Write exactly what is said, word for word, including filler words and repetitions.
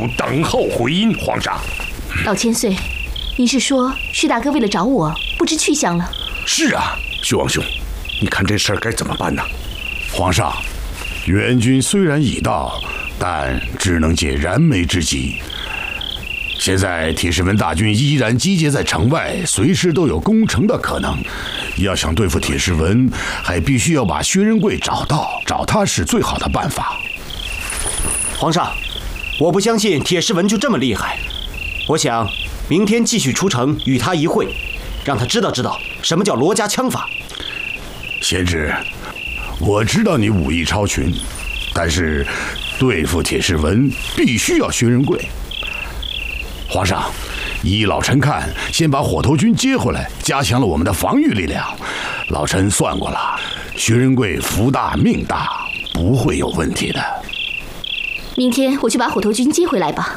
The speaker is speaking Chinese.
府等候回音。皇上， 老千岁，您是说薛大哥为了找我不知去向了？ 是啊，薛王兄，你看这事儿该怎么办呢？ 皇上，援军虽然已到，但只能解燃眉之急。现在铁石文大军依然集结在城外，随时都有攻城的可能。要想对付铁石文，还必须要把薛仁贵找到，找他是最好的办法。 皇上，我不相信铁石文就这么厉害。我想明天继续出城与他一会，让他知道知道什么叫罗家枪法。 贤侄，我知道你武艺超群，但是对付铁石文必须要薛仁贵。皇上，依老臣看，先把火头军接回来，加强了我们的防御力量。老臣算过了，薛仁贵福大命大，不会有问题的。 明天我就把火头军接回来吧。